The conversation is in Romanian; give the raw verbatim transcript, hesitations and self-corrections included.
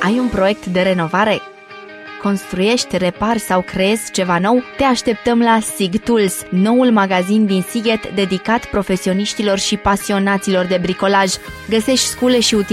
Ai un proiect de renovare? Construiești, repari sau creezi ceva nou? Te așteptăm la Sig Tools, noul magazin din Sighet dedicat profesioniștilor și pasionaților de bricolaj. Găsești scule și utilizații